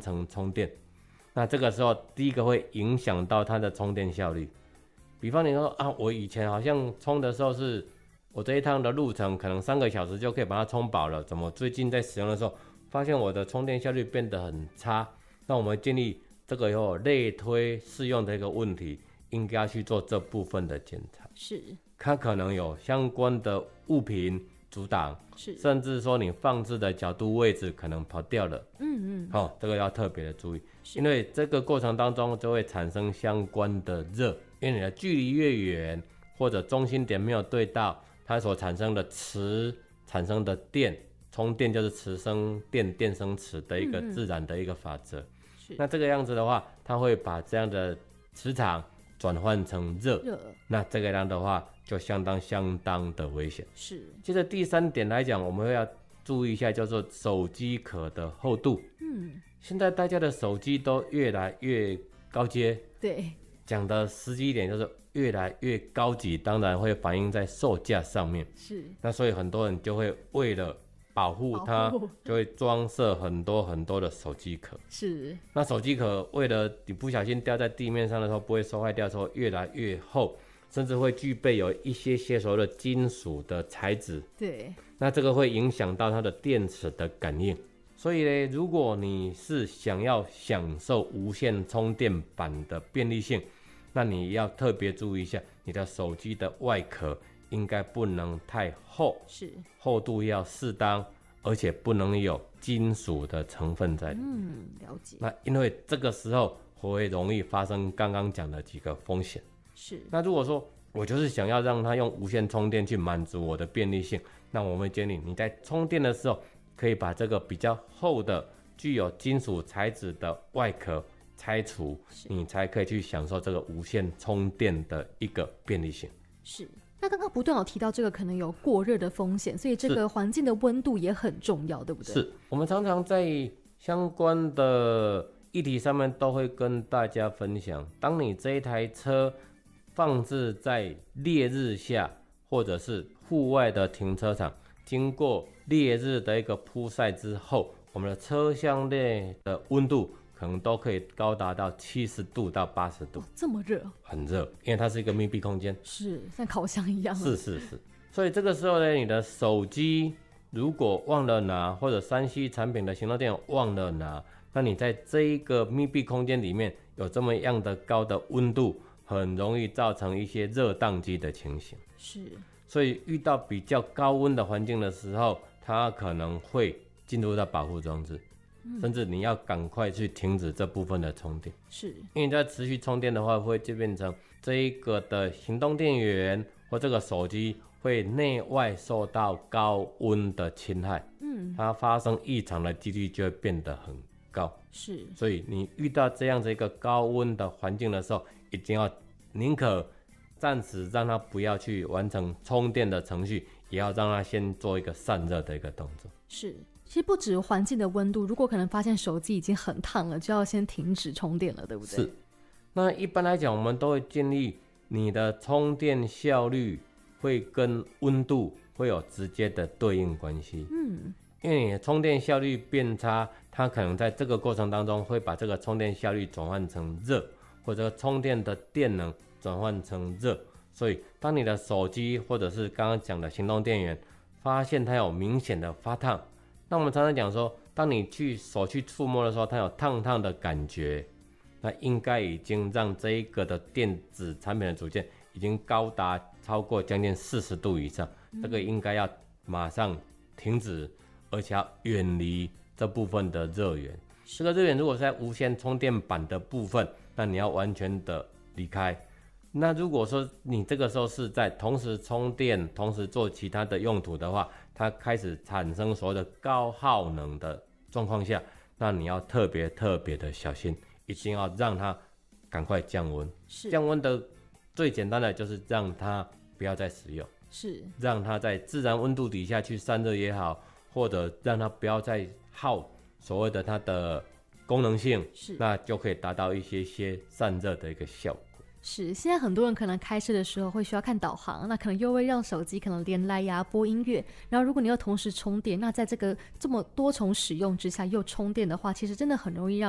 成充电。那这个时候第一个会影响到它的充电效率。比方你说啊，我以前好像充的时候是我这一趟的路程可能3个小时就可以把它充饱了，怎么最近在使用的时候发现我的充电效率变得很差？那我们建议这个有类推适用的一个问题，应该要去做这部分的检查。 是， 它可能有相关的物品阻挡， 是， 甚至说你放置的角度位置可能跑掉了。这个要特别的注意，因为这个过程当中就会产生相关的热，因为你的距离越远，或者中心点没有对到，它所产生的磁产生的电，充电就是磁生电，电生磁的一个自然的一个法则。那这个样子的话，它会把这样的磁场转换成热，那这个样的话就相当的危险。是。接着第3点来讲，我们会要注意一下，叫做手机壳的厚度。现在大家的手机都越来越高阶，对，讲的实际一点就是越来越高级，当然会反映在售价上面。是。那所以很多人就会为了保护它，就会装设很多的手机壳。是。那手机壳为了你不小心掉在地面上的时候不会受坏掉的时候越来越厚，甚至会具备有一些所谓的金属的材质。对。那这个会影响到它的电池的感应。所以呢，如果你是想要享受无线充电板的便利性，那你要特别注意一下，你的手机的外壳应该不能太厚，是，厚度要适当，而且不能有金属的成分在里面。了解。那因为这个时候会容易发生刚刚讲的几个风险。是。那如果说我就是想要让它用无线充电去满足我的便利性，那我们建议你在充电的时候，可以把这个比较厚的具有金属材质的外壳拆除，你才可以去享受这个无线充电的一个便利性。是。 那刚刚不断有提到这个可能有过热的风险，所以这个环境的温度也很重要，对不对？ 是。我们常常在相关的议题上面都会跟大家分享，当你这一台车放置在烈日下，或者是户外的停车场，经过烈日的一个曝晒之后，我们的车厢内的温度可能都可以高达到70度到80度。 这么热？ 很热，因为它是一个密闭空间。 是，像烤箱一样。 是。所以这个时候呢，你的手机如果忘了拿，或者3C 产品的行动电源忘了拿，那你在这一个密闭空间里面有这么样的高的温度，很容易造成一些热宕机的情形。是。所以遇到比较高温的环境的时候，它可能会进入到保护装置，甚至你要赶快去停止这部分的充电。是。因为你在持续充电的话，会就变成这一个的行动电源或这个手机会内外受到高温的侵害，它发生异常的几率就会变得很高。是。所以你遇到这样子一个高温的环境的时候，一定要宁可暂时让它不要去完成充电的程序，也要让它先做一个散热的一个动作。 是。其实不止环境的温度，如果可能发现手机已经很烫了，就要先停止充电了，对不对？ 是。那一般来讲，我们都会建议你的充电效率会跟温度会有直接的对应关系。因为你的充电效率变差，它可能在这个过程当中会把这个充电效率转换成热，或者充电的电能转换成热。所以当你的手机或者是刚刚讲的行动电源发现它有明显的发烫，那我们常常讲说，当你手去触摸的时候，它有烫烫的感觉，那应该已经让这一个的电子产品的组件已经高达超过将近40度以上，这个应该要马上停止，而且要远离这部分的热源。这个热源如果是在无线充电板的部分，那你要完全的离开。那如果说你这个时候是在同时充电同时做其他的用途的话，它开始产生所谓的高耗能的状况下，那你要特别的小心，一定要让它赶快降温。降温的最简单的就是让它不要再使用，是让它在自然温度底下去散热也好，或者让它不要再耗所谓的它的功能性，是那就可以达到一些散热的一个效果。 是，现在很多人可能开车的时候会需要看导航，那可能又会让手机可能连蓝牙播音乐，然后如果你要同时充电，那在这个这么多重使用之下又充电的话，其实真的很容易让